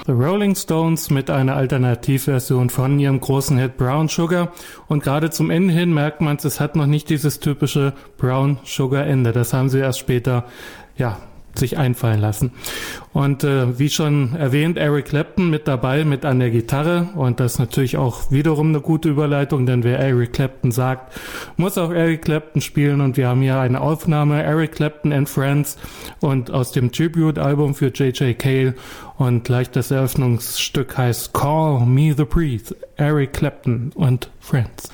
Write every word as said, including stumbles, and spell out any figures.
The Rolling Stones mit einer Alternativversion von ihrem großen Hit Brown Sugar. Und gerade zum Ende hin merkt man, es hat noch nicht dieses typische Brown Sugar Ende. Das haben sie erst später, ja, sich einfallen lassen. Und äh, wie schon erwähnt, Eric Clapton mit dabei, mit an der Gitarre, und das ist natürlich auch wiederum eine gute Überleitung, denn wer Eric Clapton sagt, muss auch Eric Clapton spielen, und wir haben hier eine Aufnahme, Eric Clapton and Friends, und aus dem Tribute-Album für J J Cale, und gleich das Eröffnungsstück heißt Call Me the Priest, Eric Clapton und Friends.